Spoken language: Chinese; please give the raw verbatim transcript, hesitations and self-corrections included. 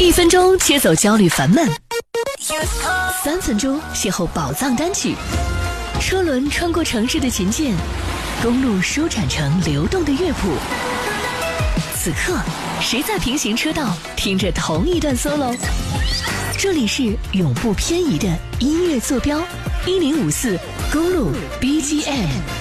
一分钟切走焦虑烦闷，三分钟邂逅宝藏单曲。车轮穿过城市的琴键，公路舒展成流动的乐谱。此刻，谁在平行车道听着同一段 solo？ 这里是永不偏移的音乐坐标，一零五四公路 B G M。